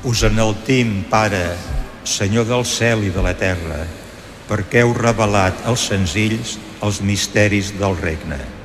Us enaltim, Pare, Senyor del cel i de la terra, perquè heu revelat als senzills els misteris del regne.